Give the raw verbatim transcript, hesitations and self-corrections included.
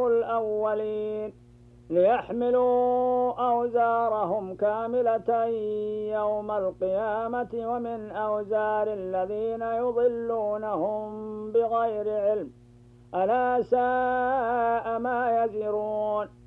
أكثر الأولين ليحملوا أوزارهم كاملة يوم القيامة ومن أوزار الذين يضلونهم بغير علم ألا ساء ما يزرون